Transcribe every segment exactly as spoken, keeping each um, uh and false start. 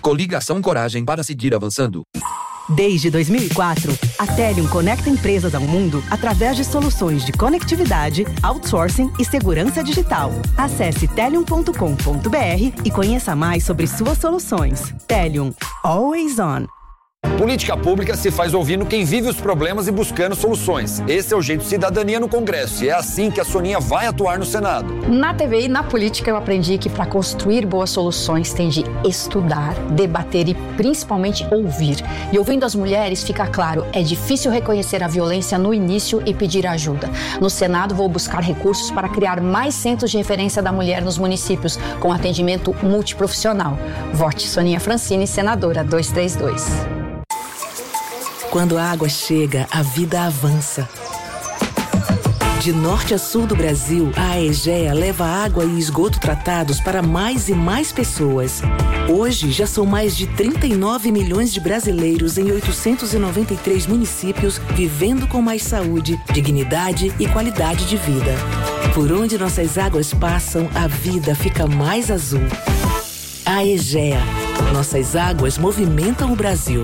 Coligação Coragem para seguir avançando. Desde dois mil e quatro, a Telium conecta empresas ao mundo através de soluções de conectividade, outsourcing e segurança digital. Acesse telium ponto com ponto br e conheça mais sobre suas soluções. Telium, always on. Política pública se faz ouvindo quem vive os problemas e buscando soluções. Esse é o jeito cidadania no Congresso e é assim que a Soninha vai atuar no Senado. Na T V e na política eu aprendi que para construir boas soluções tem de estudar, debater e principalmente ouvir. E ouvindo as mulheres fica claro, é difícil reconhecer a violência no início e pedir ajuda. No Senado vou buscar recursos para criar mais centros de referência da mulher nos municípios com atendimento multiprofissional. Vote Soninha Francini, senadora duzentos e trinta e dois. Quando a água chega, a vida avança. De norte a sul do Brasil, a Aegea leva água e esgoto tratados para mais e mais pessoas. Hoje, já são mais de trinta e nove milhões de brasileiros em oitocentos e noventa e três municípios vivendo com mais saúde, dignidade e qualidade de vida. Por onde nossas águas passam, a vida fica mais azul. Aegea. Nossas águas movimentam o Brasil.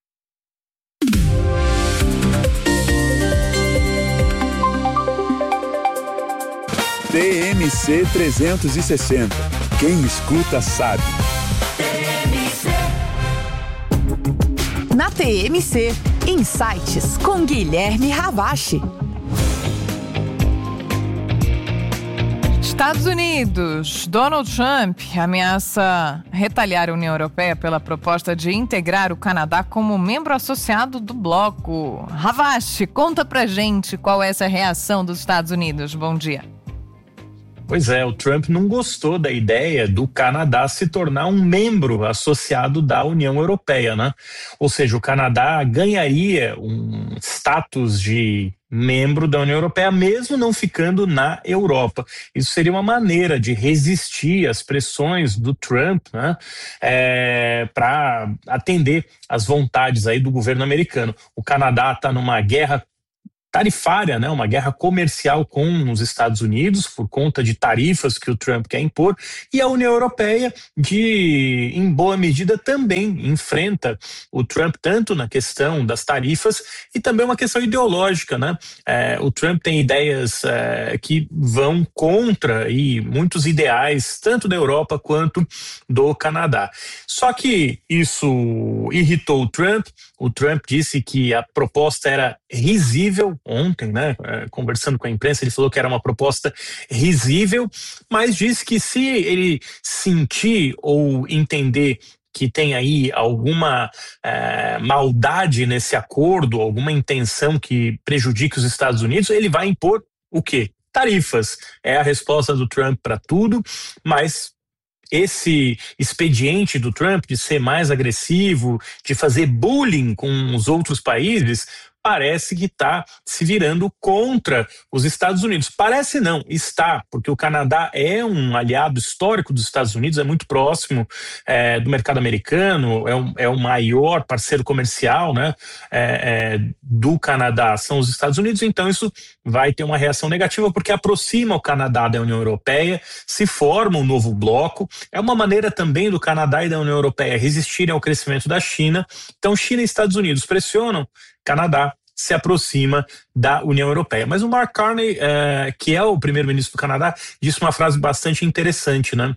T M C trezentos e sessenta. Quem escuta sabe. Na T M C, Insights com Guilherme Ravache. Estados Unidos. Donald Trump ameaça retaliar a União Europeia pela proposta de integrar o Canadá como membro associado do bloco. Ravache, conta pra gente qual é essa reação dos Estados Unidos. Bom dia. Pois é, o Trump não gostou da ideia do Canadá se tornar um membro associado da União Europeia, né? Ou seja, o Canadá ganharia um status de membro da União Europeia, mesmo não ficando na Europa. Isso seria uma maneira de resistir às pressões do Trump, né? É, para atender às vontades aí do governo americano. O Canadá está numa guerra tarifária, né, uma guerra comercial com os Estados Unidos por conta de tarifas que o Trump quer impor, e a União Europeia, de, em boa medida, também enfrenta o Trump tanto na questão das tarifas e também uma questão ideológica, né? É, o Trump tem ideias é, que vão contra e muitos ideais tanto da Europa quanto do Canadá. Só que isso irritou o Trump. O Trump disse que a proposta era risível ontem, né? Conversando com a imprensa, ele falou que era uma proposta risível, mas disse que se ele sentir ou entender que tem aí alguma é, maldade nesse acordo, alguma intenção que prejudique os Estados Unidos, ele vai impor o quê? Tarifas. É a resposta do Trump para tudo, mas esse expediente do Trump de ser mais agressivo, de fazer bullying com os outros países, parece que está se virando contra os Estados Unidos. Parece não, está, porque o Canadá é um aliado histórico dos Estados Unidos, é muito próximo é, do mercado americano, é, um, é o maior parceiro comercial, né, é, é, do Canadá, são os Estados Unidos, então isso vai ter uma reação negativa, porque aproxima o Canadá da União Europeia, se forma um novo bloco, é uma maneira também do Canadá e da União Europeia resistirem ao crescimento da China. Então China e Estados Unidos pressionam, Canadá se aproxima da União Europeia. Mas o Mark Carney, eh, que é o primeiro-ministro do Canadá, disse uma frase bastante interessante, né?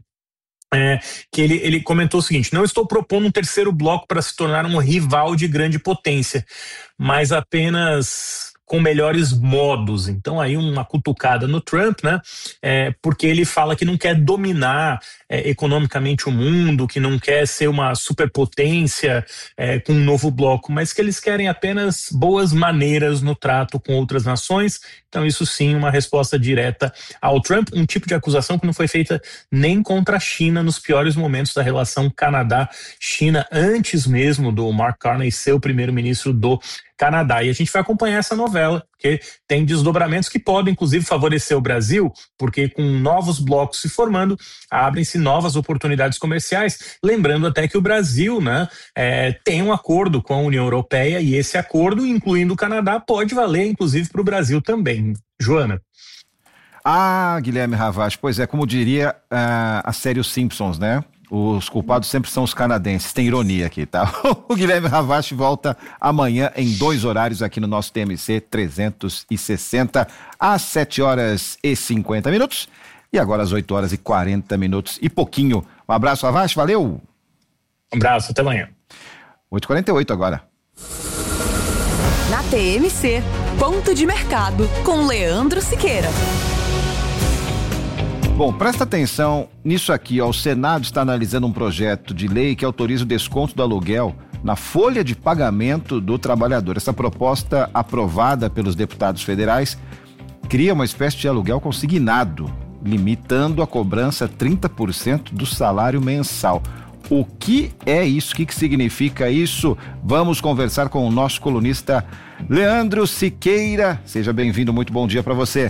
É, que ele, ele comentou o seguinte: não estou propondo um terceiro bloco para se tornar um rival de grande potência, mas apenas com melhores modos. Então aí uma cutucada no Trump, né? É, porque ele fala que não quer dominar é, economicamente o mundo, que não quer ser uma superpotência é, com um novo bloco, mas que eles querem apenas boas maneiras no trato com outras nações. Então isso sim, uma resposta direta ao Trump, um tipo de acusação que não foi feita nem contra a China nos piores momentos da relação Canadá-China, antes mesmo do Mark Carney ser o primeiro-ministro do Canadá. E a gente vai acompanhar essa novela, porque tem desdobramentos que podem, inclusive, favorecer o Brasil, porque com novos blocos se formando, abrem-se novas oportunidades comerciais. Lembrando até que o Brasil, né, é, tem um acordo com a União Europeia, e esse acordo, incluindo o Canadá, pode valer, inclusive, para o Brasil também. Joana? Ah, Guilherme Ravache, pois é, como diria uh, a série Os Simpsons, né? Os culpados sempre são os canadenses. Tem ironia aqui, tá? O Guilherme Ravache volta amanhã em dois horários aqui no nosso T M C trezentos e sessenta, às sete horas e cinquenta minutos. E agora às oito horas e quarenta minutos e pouquinho. Um abraço, Ravache, valeu! Um abraço, até amanhã. oito e quarenta e oito agora. Na T M C, ponto de mercado com Leandro Siqueira. Bom, presta atenção nisso aqui, ó. O Senado está analisando um projeto de lei que autoriza o desconto do aluguel na folha de pagamento do trabalhador. Essa proposta, aprovada pelos deputados federais, cria uma espécie de aluguel consignado, limitando a cobrança a trinta por cento do salário mensal. O que é isso? O que, que significa isso? Vamos conversar com o nosso colunista Leandro Siqueira. Seja bem-vindo, muito bom dia para você.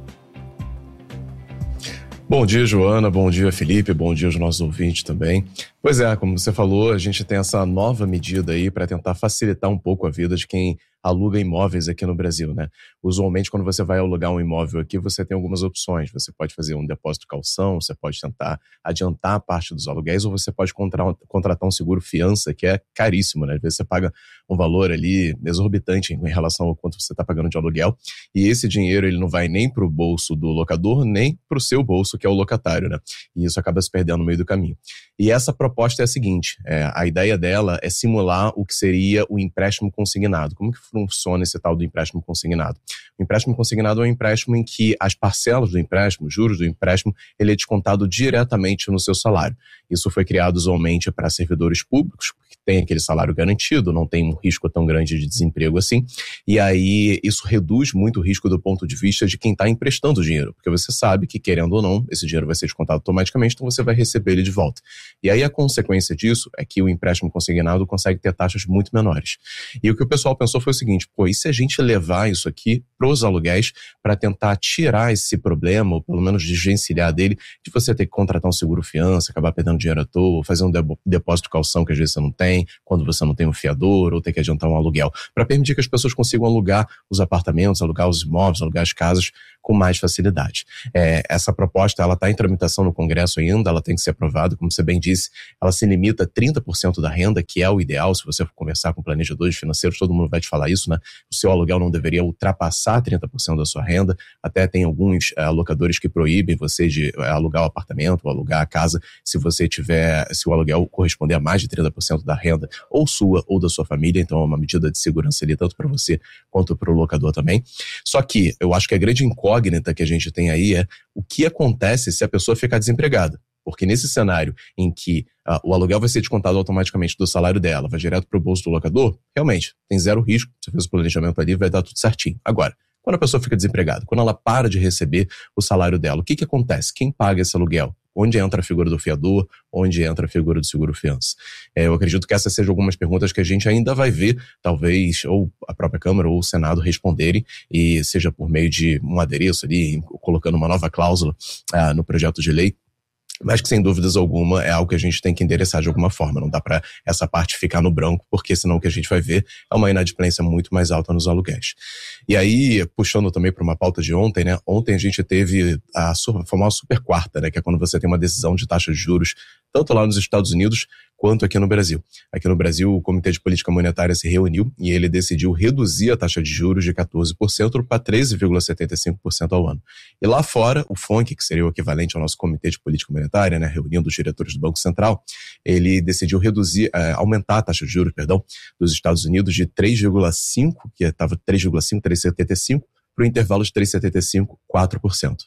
Bom dia, Joana, bom dia, Felipe, bom dia aos nossos ouvintes também. Pois é, como você falou, a gente tem essa nova medida aí para tentar facilitar um pouco a vida de quem aluga imóveis aqui no Brasil, né? Usualmente, quando você vai alugar um imóvel aqui, você tem algumas opções. Você pode fazer um depósito calção, você pode tentar adiantar parte dos aluguéis, ou você pode contratar um seguro fiança, que é caríssimo, né? Às vezes você paga um valor ali exorbitante em relação ao quanto você está pagando de aluguel, e esse dinheiro ele não vai nem para o bolso do locador, nem para o seu bolso, que é o locatário, né? E isso acaba se perdendo no meio do caminho. E essa proposta é a seguinte, é, a ideia dela é simular o que seria o empréstimo consignado. Como que funciona esse tal do empréstimo consignado? O empréstimo consignado é um empréstimo em que as parcelas do empréstimo, juros do empréstimo, ele é descontado diretamente no seu salário. Isso foi criado usualmente para servidores públicos, porque tem aquele salário garantido, não tem um risco tão grande de desemprego assim, e aí isso reduz muito o risco do ponto de vista de quem está emprestando o dinheiro, porque você sabe que, querendo ou não, esse dinheiro vai ser descontado automaticamente, então você vai receber ele de volta. E aí a consequência disso é que o empréstimo consignado consegue ter taxas muito menores. E o que o pessoal pensou foi o seguinte, pô, e se a gente levar isso aqui para os aluguéis para tentar tirar esse problema, ou pelo menos desvencilhar dele, de você ter que contratar um seguro fiança, acabar perdendo dinheiro à toa, fazer um depósito calção que às vezes você não tem, quando você não tem um fiador, ou ter que adiantar um aluguel, para permitir que as pessoas consigam alugar os apartamentos, alugar os imóveis, alugar as casas com mais facilidade. É, essa proposta, ela está em tramitação no Congresso ainda, ela tem que ser aprovada, como você bem disse, ela se limita a trinta por cento da renda, que é o ideal. Se você for conversar com planejadores financeiros, todo mundo vai te falar isso, né? O seu aluguel não deveria ultrapassar trinta por cento da sua renda, até tem alguns uh, locadores que proíbem você de uh, alugar o apartamento ou alugar a casa, se você tiver, se o aluguel corresponder a mais de trinta por cento da renda, ou sua ou da sua família, então é uma medida de segurança ali, tanto para você quanto para o locador também. Só que eu acho que a grande incógnita que a gente tem aí é o que acontece se a pessoa ficar desempregada. Porque nesse cenário em que uh, o aluguel vai ser descontado automaticamente do salário dela, vai direto para o bolso do locador, realmente, tem zero risco, você fez o planejamento ali, vai dar tudo certinho. Agora, quando a pessoa fica desempregada, quando ela para de receber o salário dela, o que que acontece? Quem paga esse aluguel? Onde entra a figura do fiador? Onde entra a figura do seguro-fiança? É, eu acredito que essas sejam algumas perguntas que a gente ainda vai ver, talvez, ou a própria Câmara ou o Senado responderem, e seja por meio de um adereço ali, colocando uma nova cláusula ah, no projeto de lei, mas que sem dúvidas alguma é algo que a gente tem que endereçar de alguma forma. Não dá para essa parte ficar no branco, porque senão o que a gente vai ver é uma inadimplência muito mais alta nos aluguéis. E aí, puxando também para uma pauta de ontem, né? Ontem a gente teve a famosa super quarta, né? Que é quando você tem uma decisão de taxa de juros, tanto lá nos Estados Unidos quanto aqui no Brasil. Aqui no Brasil, o Comitê de Política Monetária se reuniu e ele decidiu reduzir a taxa de juros de quatorze por cento para treze vírgula setenta e cinco por cento ao ano. E lá fora, o F O N C, que seria o equivalente ao nosso Comitê de Política Monetária, né, reunindo os diretores do Banco Central, ele decidiu reduzir, é, aumentar a taxa de juros, perdão, dos Estados Unidos de três vírgula cinco, que estava três vírgula cinco, três vírgula setenta e cinco, para o intervalo de três vírgula setenta e cinco, quatro por cento.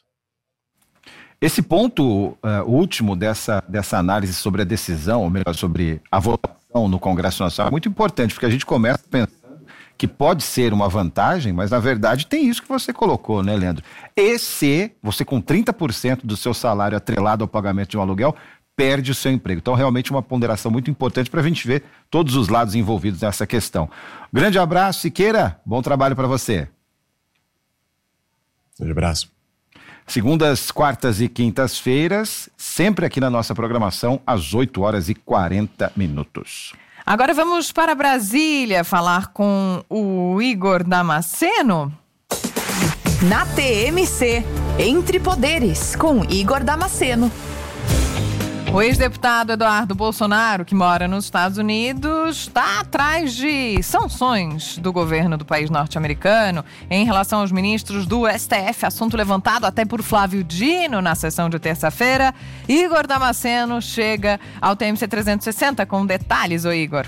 Esse ponto uh, último dessa, dessa análise sobre a decisão, ou melhor, sobre a votação no Congresso Nacional, é muito importante, porque a gente começa pensando que pode ser uma vantagem, mas na verdade tem isso que você colocou, né, Leandro? E se você com trinta por cento do seu salário atrelado ao pagamento de um aluguel, perde o seu emprego. Então, realmente uma ponderação muito importante para a gente ver todos os lados envolvidos nessa questão. Grande abraço, Siqueira, bom trabalho para você. Um abraço. Segundas, quartas e quintas-feiras, sempre aqui na nossa programação, às oito horas e quarenta minutos. Agora vamos para Brasília falar com o Igor Damasceno. Na T M C, Entre Poderes, com Igor Damasceno. O ex-deputado Eduardo Bolsonaro, que mora nos Estados Unidos, está atrás de sanções do governo do país norte-americano em relação aos ministros do S T F, assunto levantado até por Flávio Dino na sessão de terça-feira. Igor Damasceno chega ao T M C trezentos e sessenta com detalhes, ô Igor.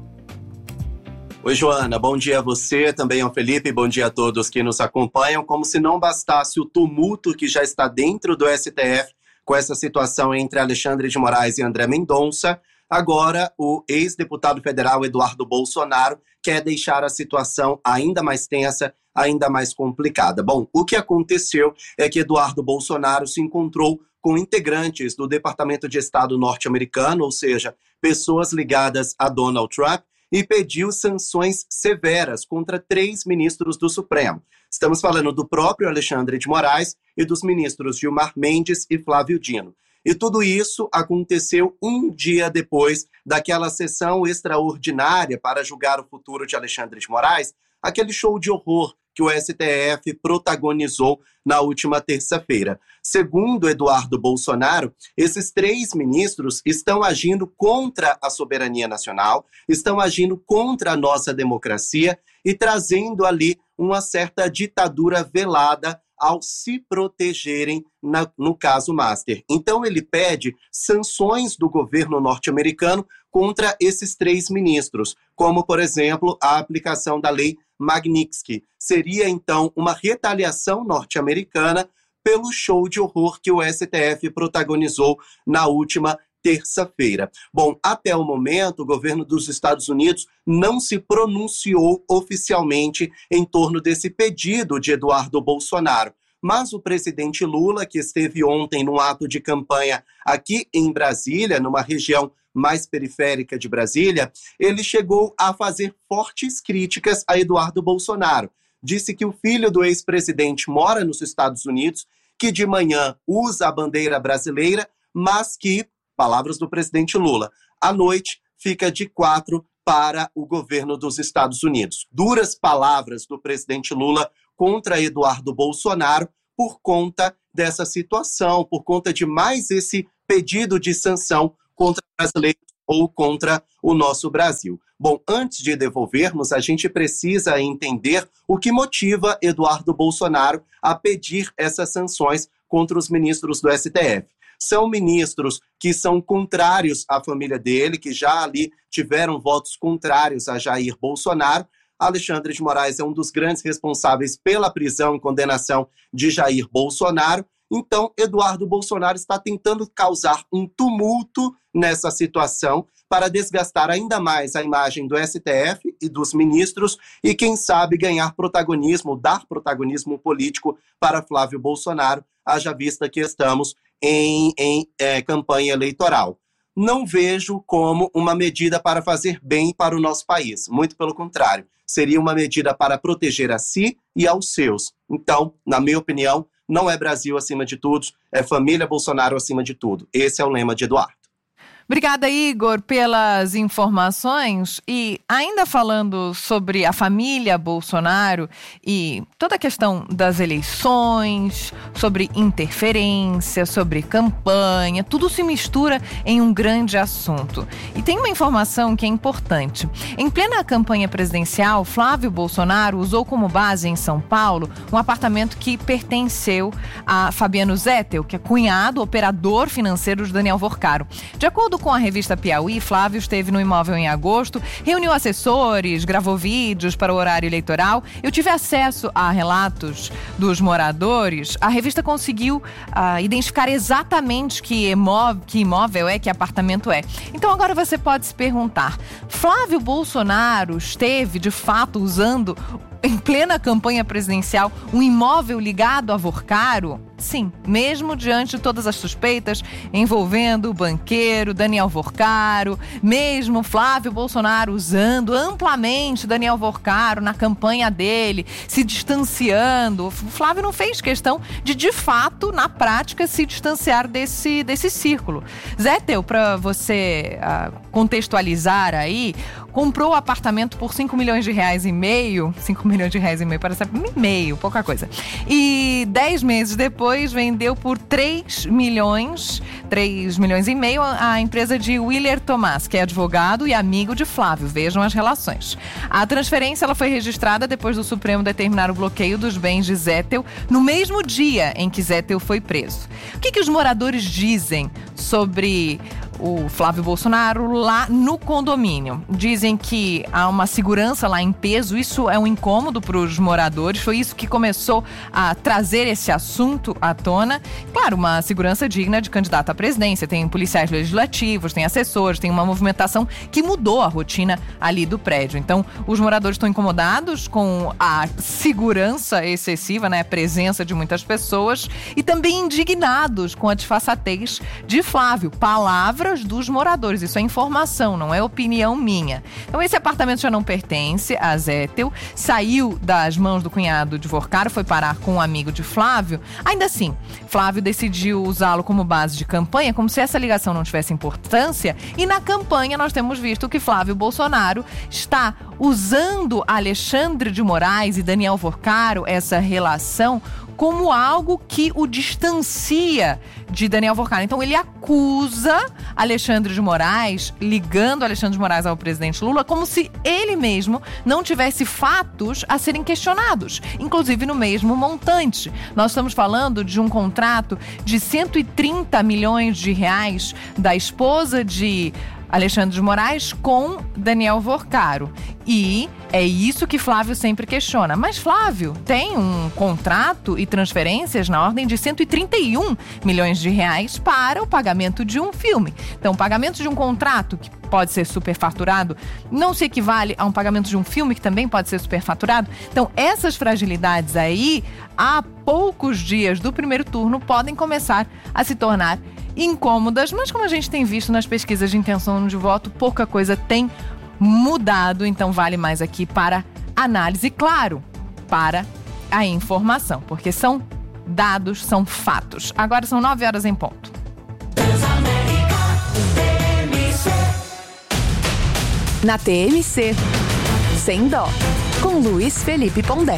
Oi, Joana, bom dia a você, também ao Felipe, bom dia a todos que nos acompanham. Como se não bastasse o tumulto que já está dentro do S T F, com essa situação entre Alexandre de Moraes e André Mendonça, agora o ex-deputado federal Eduardo Bolsonaro quer deixar a situação ainda mais tensa, ainda mais complicada. Bom, o que aconteceu é que Eduardo Bolsonaro se encontrou com integrantes do Departamento de Estado norte-americano, ou seja, pessoas ligadas a Donald Trump, e pediu sanções severas contra três ministros do Supremo. Estamos falando do próprio Alexandre de Moraes e dos ministros Gilmar Mendes e Flávio Dino. E tudo isso aconteceu um dia depois daquela sessão extraordinária para julgar o futuro de Alexandre de Moraes, aquele show de horror que o S T F protagonizou na última terça-feira. Segundo Eduardo Bolsonaro, esses três ministros estão agindo contra a soberania nacional, estão agindo contra a nossa democracia e trazendo ali uma certa ditadura velada ao se protegerem na, no caso Master. Então ele pede sanções do governo norte-americano contra esses três ministros, como, por exemplo, a aplicação da lei Magnitsky. Seria, então, uma retaliação norte-americana pelo show de horror que o S T F protagonizou na última terça-feira. Bom, até o momento, o governo dos Estados Unidos não se pronunciou oficialmente em torno desse pedido de Eduardo Bolsonaro. Mas o presidente Lula, que esteve ontem num ato de campanha aqui em Brasília, numa região mais periférica de Brasília, ele chegou a fazer fortes críticas a Eduardo Bolsonaro. Disse que o filho do ex-presidente mora nos Estados Unidos, que de manhã usa a bandeira brasileira, mas que, palavras do presidente Lula, à noite fica de quatro para o governo dos Estados Unidos. Duras palavras do presidente Lula contra Eduardo Bolsonaro por conta dessa situação, por conta de mais esse pedido de sanção contra brasileiros ou contra o nosso Brasil. Bom, antes de devolvermos, a gente precisa entender o que motiva Eduardo Bolsonaro a pedir essas sanções contra os ministros do S T F. São ministros que são contrários à família dele, que já ali tiveram votos contrários a Jair Bolsonaro. Alexandre de Moraes é um dos grandes responsáveis pela prisão e condenação de Jair Bolsonaro. Então, Eduardo Bolsonaro está tentando causar um tumulto nessa situação para desgastar ainda mais a imagem do S T F e dos ministros e, quem sabe, ganhar protagonismo, dar protagonismo político para Flávio Bolsonaro, haja vista que estamos em, em é, campanha eleitoral. Não vejo como uma medida para fazer bem para o nosso país. Muito pelo contrário, seria uma medida para proteger a si e aos seus. Então, na minha opinião, não é Brasil acima de tudo, é família Bolsonaro acima de tudo. Esse é o lema de Eduardo. Obrigada, Igor, pelas informações. E ainda falando sobre a família Bolsonaro e toda a questão das eleições, sobre interferência, sobre campanha, tudo se mistura em um grande assunto. E tem uma informação que é importante. Em plena campanha presidencial, Flávio Bolsonaro usou como base em São Paulo um apartamento que pertenceu a Fabiano Zettel, que é cunhado, operador financeiro de Daniel Vorcaro. De acordo com a revista Piauí, Flávio esteve no imóvel em agosto, reuniu assessores, gravou vídeos para o horário eleitoral. Eu tive acesso a relatos dos moradores. A revista conseguiu uh, identificar exatamente que imóvel, que imóvel é, que apartamento é. Então agora você pode se perguntar, Flávio Bolsonaro esteve de fato usando, em plena campanha presidencial, um imóvel ligado a Vorcaro? Sim, mesmo diante de todas as suspeitas envolvendo o banqueiro Daniel Vorcaro, mesmo Flávio Bolsonaro usando amplamente Daniel Vorcaro na campanha dele, se distanciando, o Flávio não fez questão de, de fato, na prática, se distanciar desse, desse círculo. Zettel, para você uh, contextualizar aí, comprou o apartamento por cinco milhões de reais e meio, cinco milhões de reais e meio, parece meio, pouca coisa. E dez meses depois dois vendeu por três milhões, três milhões e meio a empresa de Willer Tomás, que é advogado e amigo de Flávio. Vejam as relações. A transferência ela foi registrada depois do Supremo determinar o bloqueio dos bens de Zettel no mesmo dia em que Zettel foi preso. O que, que os moradores dizem sobre o Flávio Bolsonaro lá no condomínio? Dizem que há uma segurança lá em peso, isso é um incômodo para os moradores, foi isso que começou a trazer esse assunto à tona. Claro, uma segurança digna de candidato à presidência, tem policiais legislativos, tem assessores, tem uma movimentação que mudou a rotina ali do prédio. Então, os moradores estão incomodados com a segurança excessiva, né, a presença de muitas pessoas, e também indignados com a disfarçatez de Flávio. Palavras dos moradores, isso é informação, não é opinião minha. Então esse apartamento já não pertence a Zettel, saiu das mãos do cunhado de Vorcaro, foi parar com um amigo de Flávio. Ainda assim, Flávio decidiu usá-lo como base de campanha, como se essa ligação não tivesse importância, e na campanha nós temos visto que Flávio Bolsonaro está usando Alexandre de Moraes e Daniel Vorcaro, essa relação, como algo que o distancia de Daniel Vorcaro. Então ele acusa Alexandre de Moraes, ligando Alexandre de Moraes ao presidente Lula, como se ele mesmo não tivesse fatos a serem questionados, inclusive no mesmo montante. Nós estamos falando de um contrato de cento e trinta milhões de reais da esposa de Alexandre de Moraes com Daniel Vorcaro. E é isso que Flávio sempre questiona. Mas Flávio tem um contrato e transferências na ordem de cento e trinta e um milhões de reais para o pagamento de um filme. Então, o pagamento de um contrato, que pode ser superfaturado, não se equivale a um pagamento de um filme, que também pode ser superfaturado. Então, essas fragilidades aí, há poucos dias do primeiro turno, podem começar a se tornar incômodas, mas como a gente tem visto nas pesquisas de intenção de voto, pouca coisa tem mudado, então vale mais aqui para análise, claro, para a informação, porque são dados, são fatos. Agora são nove horas em ponto. Na T M C, Sem Dó, com Luiz Felipe Pondé.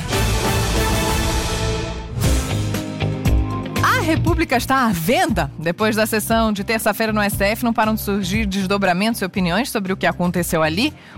A República está à venda. Depois da sessão de terça-feira no S T F, não param de surgir desdobramentos e opiniões sobre o que aconteceu ali.